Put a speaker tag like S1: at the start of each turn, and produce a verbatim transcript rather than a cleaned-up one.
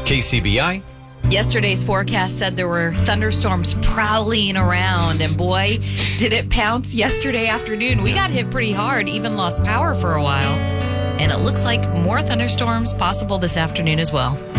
S1: K C B I.
S2: Yesterday's forecast said there were thunderstorms prowling around, and boy, did it pounce yesterday afternoon. We got hit pretty hard, even lost power for a while. And it looks like more thunderstorms possible this afternoon as well.